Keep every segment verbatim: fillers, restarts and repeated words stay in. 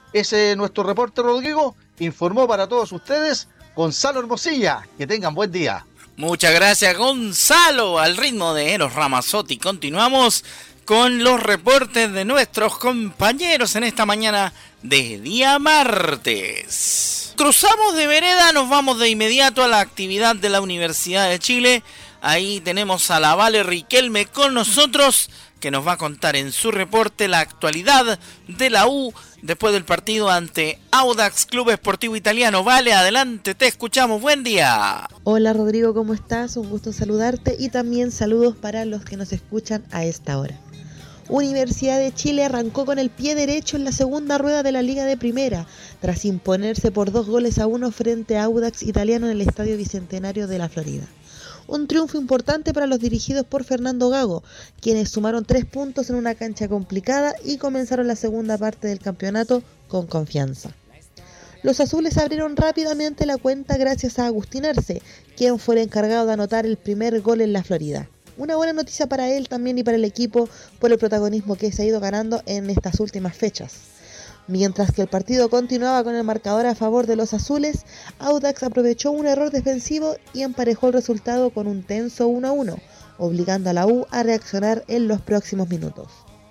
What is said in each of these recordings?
Ese es nuestro reporte, Rodrigo. Informó para todos ustedes Gonzalo Hermosilla. Que tengan buen día. Muchas gracias, Gonzalo. Al ritmo de Eros Ramazzotti continuamos con los reportes de nuestros compañeros en esta mañana de día martes. Cruzamos de vereda, nos vamos de inmediato a la actividad de la Universidad de Chile. Ahí tenemos a la Vale Riquelme con nosotros, que nos va a contar en su reporte la actualidad de la U después del partido ante Audax Club Esportivo Italiano. Vale, adelante, te escuchamos, buen día. Hola Rodrigo, ¿cómo estás? Un gusto saludarte y también saludos para los que nos escuchan a esta hora. Universidad de Chile arrancó con el pie derecho en la segunda rueda de la Liga de Primera, tras imponerse por dos goles a uno frente a Audax Italiano en el Estadio Bicentenario de la Florida. Un triunfo importante para los dirigidos por Fernando Gago, quienes sumaron tres puntos en una cancha complicada y comenzaron la segunda parte del campeonato con confianza. Los azules abrieron rápidamente la cuenta gracias a Agustín Arce, quien fue el encargado de anotar el primer gol en la Florida. Una buena noticia para él también y para el equipo por el protagonismo que se ha ido ganando en estas últimas fechas. Mientras que el partido continuaba con el marcador a favor de los azules, Audax aprovechó un error defensivo y emparejó el resultado con un tenso uno a uno, obligando a la U a reaccionar en los próximos minutos.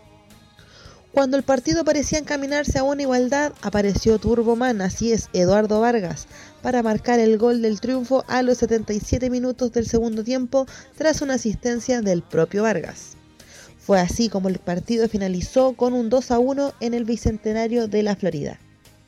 Cuando el partido parecía encaminarse a una igualdad, apareció Turboman, así es, Eduardo Vargas, para marcar el gol del triunfo a los setenta y siete minutos del segundo tiempo tras una asistencia del propio Vargas. Fue así como el partido finalizó con un dos a uno en el Bicentenario de la Florida.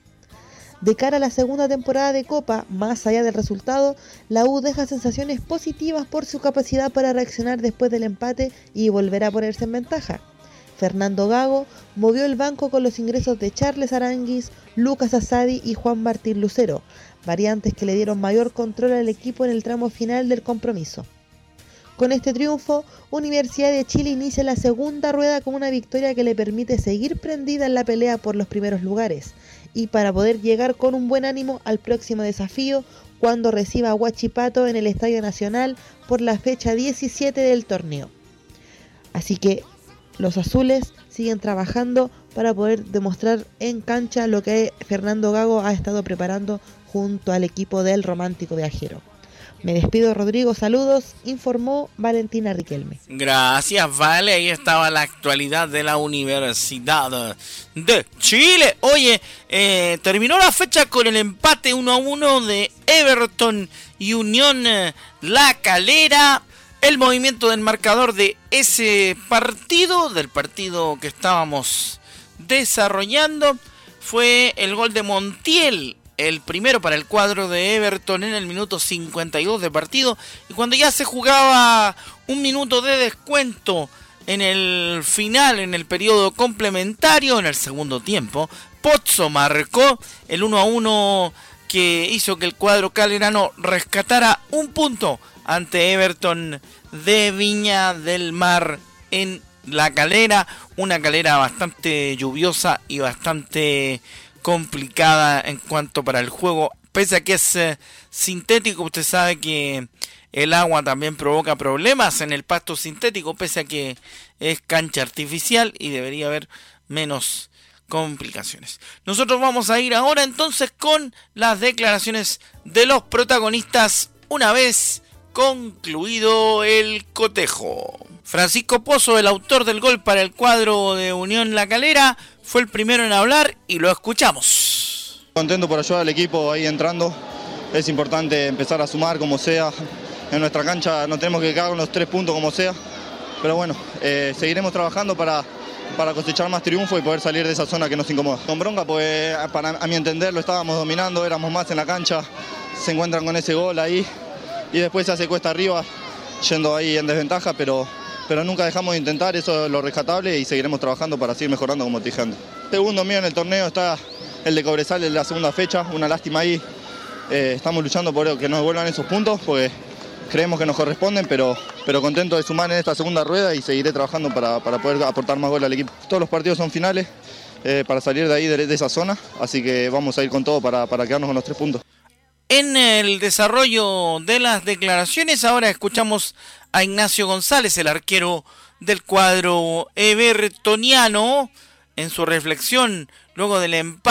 De cara a la segunda temporada de Copa, más allá del resultado, la U deja sensaciones positivas por su capacidad para reaccionar después del empate y volver a ponerse en ventaja. Fernando Gago movió el banco con los ingresos de Charles Aranguis, Lucas Asadi y Juan Martín Lucero, variantes que le dieron mayor control al equipo en el tramo final del compromiso. Con este triunfo, Universidad de Chile inicia la segunda rueda con una victoria que le permite seguir prendida en la pelea por los primeros lugares y para poder llegar con un buen ánimo al próximo desafío cuando reciba a Huachipato en el Estadio Nacional por la fecha diecisiete del torneo. Así que los azules siguen trabajando para poder demostrar en cancha lo que Fernando Gago ha estado preparando junto al equipo del Romántico Viajero. Me despido, Rodrigo, saludos, informó Valentina Riquelme. Gracias, Vale, ahí estaba la actualidad de la Universidad de Chile. Oye, eh, terminó la fecha con el empate uno a uno de Everton y Unión La Calera. El movimiento del marcador de ese partido, del partido que estábamos desarrollando, fue el gol de Montiel, el primero para el cuadro de Everton en el minuto cincuenta y dos de partido. Y cuando ya se jugaba un minuto de descuento en el final, en el periodo complementario, en el segundo tiempo, Pozzo marcó el uno a uno que hizo que el cuadro calerano rescatara un punto ante Everton de Viña del Mar en La Calera. Una Calera bastante lluviosa y bastante complicada en cuanto para el juego, pese a que es eh, sintético. Usted sabe que el agua también provoca problemas en el pasto sintético, pese a que es cancha artificial y debería haber menos complicaciones. Nosotros vamos a ir ahora entonces con las declaraciones de los protagonistas una vez concluido el cotejo. Francisco Pozo, el autor del gol para el cuadro de Unión La Calera, fue el primero en hablar y lo escuchamos. Contento por ayudar al equipo ahí entrando. Es importante empezar a sumar como sea. En nuestra cancha nos tenemos que quedar con los tres puntos como sea. Pero bueno, eh, seguiremos trabajando para, para cosechar más triunfo y poder salir de esa zona que nos incomoda. Con bronca, pues para, a mi entender lo estábamos dominando, éramos más en la cancha. Se encuentran con ese gol ahí y después se hace cuesta arriba, yendo ahí en desventaja, pero... pero nunca dejamos de intentar, eso es lo rescatable y seguiremos trabajando para seguir mejorando como te dije antes. Segundo mío en el torneo está el de Cobresal en la segunda fecha, una lástima ahí, eh, estamos luchando por que nos devuelvan esos puntos, porque creemos que nos corresponden, pero, pero contento de sumar en esta segunda rueda y seguiré trabajando para, para poder aportar más goles al equipo. Todos los partidos son finales eh, para salir de ahí, de, de esa zona, así que vamos a ir con todo para, para quedarnos con los tres puntos. En el desarrollo de las declaraciones, ahora escuchamos a Ignacio González, el arquero del cuadro evertoniano, en su reflexión luego del empate